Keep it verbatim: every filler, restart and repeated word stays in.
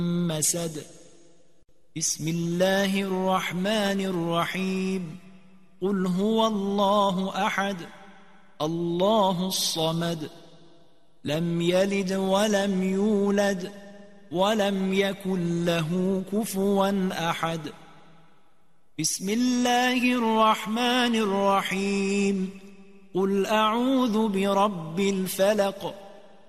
مسد بسم الله الرحمن الرحيم قل هو الله أحد الله الصمد لم يلد ولم يولد ولم يكن له كفوا أحد بسم الله الرحمن الرحيم قل أعوذ برب الفلق